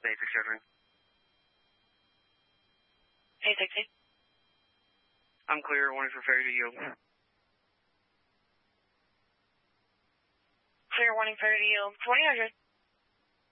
Basic Children. 860. I'm clear. Warning for failure to yield. Clear warning failure to yield. 2000.